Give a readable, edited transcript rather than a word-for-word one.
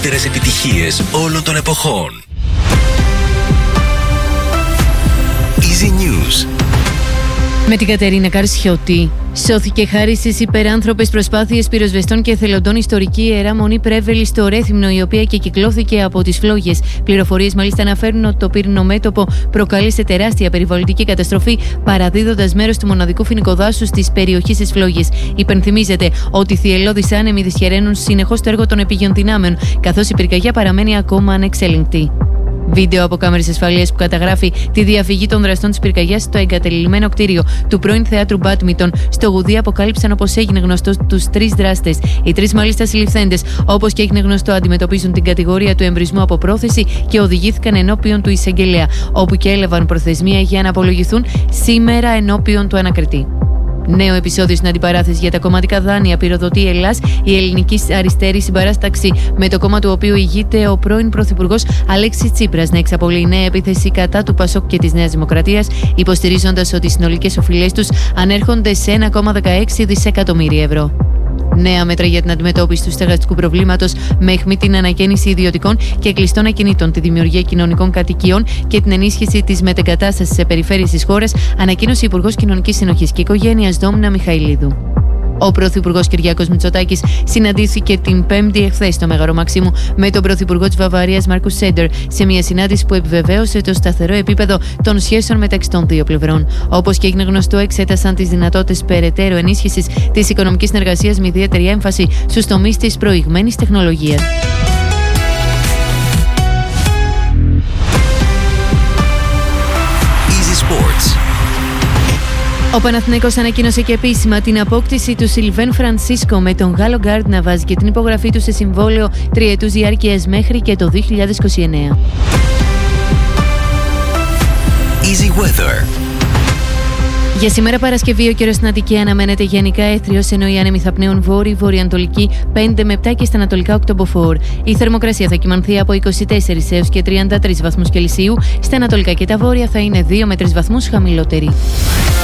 μεγαλύτερες επιτυχίες όλων των εποχών. Easy News. Με την Κατερίνα Καρσιώτη. Σώθηκε χάρη στις υπεράνθρωπες προσπάθειες πυροσβεστών και εθελοντών ιστορική Ιερά Μονή Πρέβελη στο Ρέθυμνο, η οποία και κυκλώθηκε από τις φλόγες. Πληροφορίες μάλιστα αναφέρουν ότι το πύρινο μέτωπο προκάλεσε τεράστια περιβαλλοντική καταστροφή, παραδίδοντας μέρος του μοναδικού φοινικοδάσους της περιοχής της φλόγης. Υπενθυμίζεται ότι οι θυελλώδεις άνεμοι δυσχεραίνουν συνεχώς το έργο των επίγειων δυνάμεων, καθώς η πυρκαγιά παραμένει ακόμα ανεξέλεγκτη. Βίντεο από κάμερες ασφαλείας που καταγράφει τη διαφυγή των δραστών της πυρκαγιάς στο εγκατελειμμένο κτίριο του πρώην θεάτρου Μπάντμιντον στο Γουδί αποκάλυψαν, όπως έγινε γνωστό, τους 3 δράστες. Οι 3 μάλιστα συλληφθέντες, όπως και έγινε γνωστό, αντιμετωπίζουν την κατηγορία του εμπρισμού από πρόθεση και οδηγήθηκαν ενώπιον του εισαγγελέα, όπου και έλαβαν προθεσμία για να απολογηθούν σήμερα ενώπιον του ανακριτή. Νέο επεισόδιο στην αντιπαράθεση για τα κομματικά δάνεια πυροδοτεί η Ελλάς, η ελληνική αριστερή συμπαράσταξη, με το κόμμα του οποίου ηγείται ο πρώην πρωθυπουργός Αλέξης Τσίπρας, να εξαπολύει νέα επίθεση κατά του ΠΑΣΟΚ και της Νέας Δημοκρατίας, υποστηρίζοντας ότι οι συνολικές οφειλές τους ανέρχονται σε 1,16 δισεκατομμύρια ευρώ. Νέα μέτρα για την αντιμετώπιση του στεγαστικού προβλήματος, με αιχμή την ανακαίνιση ιδιωτικών και κλειστών ακινήτων, τη δημιουργία κοινωνικών κατοικιών και την ενίσχυση της μετεγκατάστασης σε περιφέρειες της χώρας, ανακοίνωσε η Υπουργός Κοινωνικής Συνοχής και Οικογένειας Δόμνα Μιχαηλίδου. Ο Πρωθυπουργός Κυριάκος Μητσοτάκης συναντήθηκε την Πέμπτη εχθές στο Μέγαρο Μαξίμου με τον Πρωθυπουργό της Βαβαρίας Μάρκους Σέντερ, σε μια συνάντηση που επιβεβαίωσε το σταθερό επίπεδο των σχέσεων μεταξύ των δύο πλευρών. Όπως και έγινε γνωστό, εξέτασαν τις δυνατότητες περαιτέρω ενίσχυσης της οικονομικής συνεργασίας, με ιδιαίτερη έμφαση στους τομείς της προηγμένης τεχνολογίας. Easy Sports. Ο Παναθηναϊκός ανακοίνωσε και επίσημα την απόκτηση του Σιλβέν Φρανσίσκο, με τον Γάλλο γκάρντ να βάζει και την υπογραφή του σε συμβόλαιο 3ετούς διάρκειας μέχρι και το 2029. Easy Weather. Για σήμερα Παρασκευή ο καιρός στην Αττική αναμένεται γενικά έθριος, ενώ οι άνεμοι θα πνέουν βόρειο-βορειοανατολική 5 με 7 και στα ανατολικά 8 μποφόρ. Η θερμοκρασία θα κυμανθεί από 24 έως και 33 βαθμούς Κελσίου, στα ανατολικά και τα βόρεια θα είναι 2 με 3 βαθμούς χαμηλότερη.